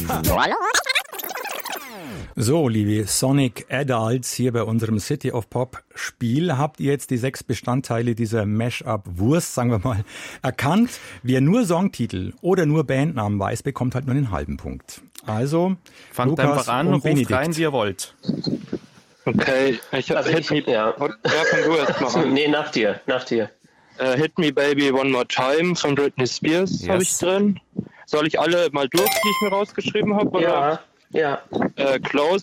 So, liebe Sonic Adults, hier bei unserem City of Pop Spiel habt ihr jetzt die 6 Bestandteile dieser Mash-up-Wurst, sagen wir mal, erkannt. Wer nur Songtitel oder nur Bandnamen weiß, bekommt halt nur einen halben Punkt. Also, fangt Lukas einfach an und ruft rein, wie ihr wollt. Okay, fang du erst mal an. Nee, nach dir. Hit Me Baby One More Time von Britney Spears habe ich drin. Soll ich alle mal durch, die ich mir rausgeschrieben habe? Ja. Close